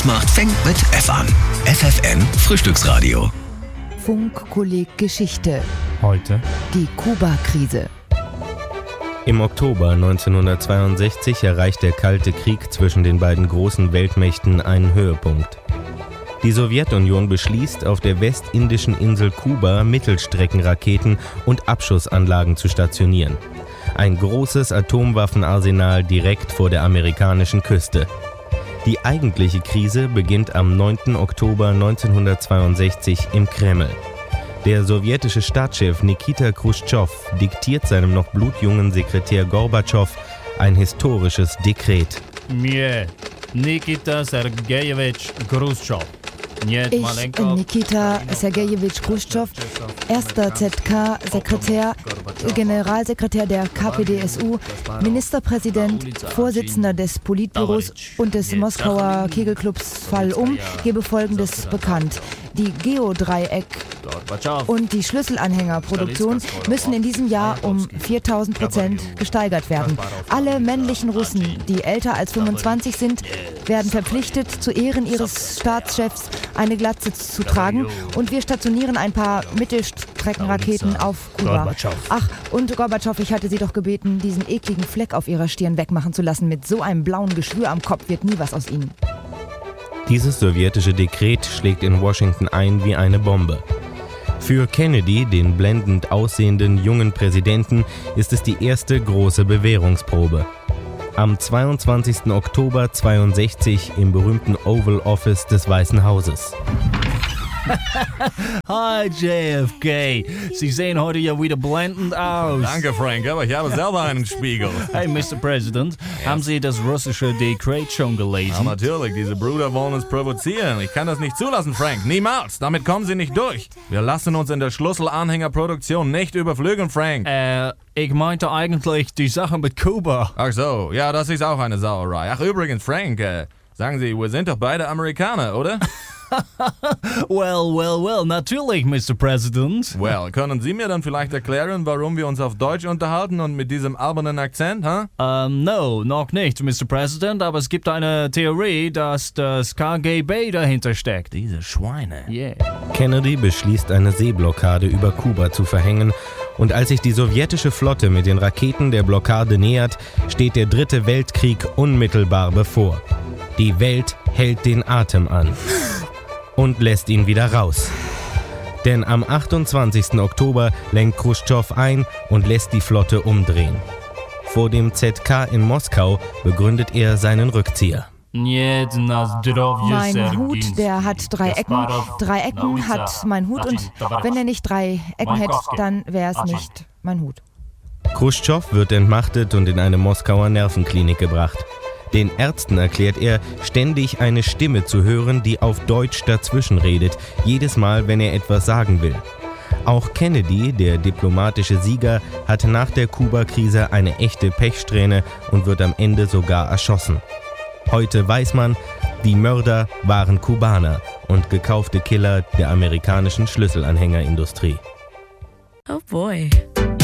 macht, fängt mit F an. FFN Frühstücksradio. Funkkolleg Geschichte. Heute Die Kuba-Krise. Im Oktober 1962 erreicht der Kalte Krieg zwischen den beiden großen Weltmächten einen Höhepunkt. Die Sowjetunion beschließt, auf der westindischen Insel Kuba Mittelstreckenraketen und Abschussanlagen zu stationieren. Ein großes Atomwaffenarsenal direkt vor der amerikanischen Küste. Die eigentliche Krise beginnt am 9. Oktober 1962 im Kreml. Der sowjetische Staatschef Nikita Chruschtschow diktiert seinem noch blutjungen Sekretär Gorbatschow ein historisches Dekret. Mir, Nikita Sergejewitsch Chruschtschow. Ich, Nikita Sergejewitsch Chruschtschow, erster ZK-Sekretär, Generalsekretär der KPDSU, Ministerpräsident, Vorsitzender des Politbüros und des Moskauer Kegelclubs Fall gebe Folgendes bekannt. Die Geodreieck und die Schlüsselanhängerproduktion müssen in diesem Jahr um 4.000% gesteigert werden. Alle männlichen Russen, die älter als 25 sind, werden verpflichtet, zu Ehren ihres Staatschefs eine Glatze zu tragen, und wir stationieren ein paar Mittelstreckenraketen auf Kuba. Ach, und Gorbatschow, ich hatte Sie doch gebeten, diesen ekligen Fleck auf Ihrer Stirn wegmachen zu lassen. Mit so einem blauen Geschwür am Kopf wird nie was aus Ihnen. Dieses sowjetische Dekret schlägt in Washington ein wie eine Bombe. Für Kennedy, den blendend aussehenden jungen Präsidenten, ist es die erste große Bewährungsprobe. Am 22. Oktober 1962 im berühmten Oval Office des Weißen Hauses. Hi JFK, Sie sehen heute ja wieder blendend aus. Danke Frank, aber ich habe selber einen Spiegel. Hey Mr. President, haben Sie das russische Dekret schon gelesen? Ja, natürlich, diese Brüder wollen uns provozieren. Ich kann das nicht zulassen, Frank, niemals. Damit kommen sie nicht durch. Wir lassen uns in der Schlüsselanhängerproduktion nicht überflügeln, Frank. Ich meinte eigentlich die Sache mit Kuba. Ach so, ja, das ist auch eine Sauerei. Ach übrigens, Frank, sagen Sie, wir sind doch beide Amerikaner, oder? Well, natürlich, Mr. President. Well, können Sie mir dann vielleicht erklären, warum wir uns auf Deutsch unterhalten und mit diesem albernen Akzent, No, noch nicht, Mr. President, aber es gibt eine Theorie, dass das KGB dahinter steckt. Diese Schweine. Yeah. Kennedy beschließt, eine Seeblockade über Kuba zu verhängen, und als sich die sowjetische Flotte mit den Raketen der Blockade nähert, steht der Dritte Weltkrieg unmittelbar bevor. Die Welt hält den Atem an und lässt ihn wieder raus. Denn am 28. Oktober lenkt Chruschtschow ein und lässt die Flotte umdrehen. Vor dem ZK in Moskau begründet er seinen Rückzieher. Mein Hut, der hat 3 Ecken. 3 Ecken hat mein Hut, und wenn er nicht 3 Ecken hätte, dann wäre es nicht mein Hut. Chruschtschow wird entmachtet und in eine Moskauer Nervenklinik gebracht. Den Ärzten erklärt er, ständig eine Stimme zu hören, die auf Deutsch dazwischenredet, jedes Mal, wenn er etwas sagen will. Auch Kennedy, der diplomatische Sieger, hat nach der Kuba-Krise eine echte Pechsträhne und wird am Ende sogar erschossen. Heute weiß man, die Mörder waren Kubaner und gekaufte Killer der amerikanischen Schlüsselanhängerindustrie. Oh boy.